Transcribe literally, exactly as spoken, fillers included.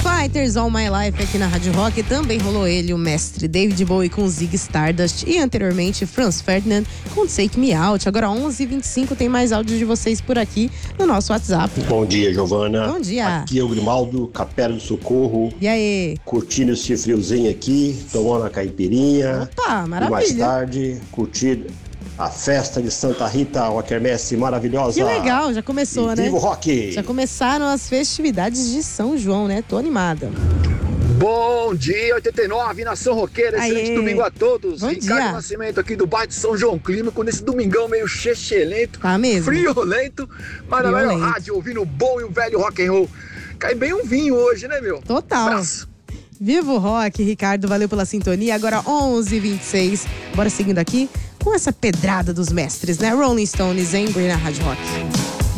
Fighters All My Life aqui na Rádio Rock. Também rolou ele, o mestre David Bowie com Ziggy Stardust. E anteriormente Franz Ferdinand com Take Me Out. Agora onze e vinte e cinco, tem mais áudio de vocês por aqui no nosso WhatsApp. Bom dia, Giovana. Bom dia. Aqui é o Grimaldo, Capela do Socorro. E aí? Curtindo esse friozinho aqui, tomando a caipirinha. Opa, maravilha. E mais tarde, curtindo a festa de Santa Rita, uma quermesse maravilhosa. Que legal, já começou, e né? Viva o rock! Já começaram as festividades de São João, né? Tô animada. Bom dia, oitenta e nove, Nação Roqueira, excelente Aê. domingo a todos. Bom Ricardo dia. Nascimento aqui do bairro de São João Clínico, nesse domingão meio chechelento, Tá mesmo? friolento, mas na melhor Friolento. rádio, ouvindo o bom e o velho rock and roll. Cai bem um vinho hoje, né, meu? Total. Abraço. Viva o rock, Ricardo, valeu pela sintonia. Agora onze e vinte e seis, bora seguindo aqui com essa pedrada dos mestres, né? Rolling Stones, Embry na Rádio Rock.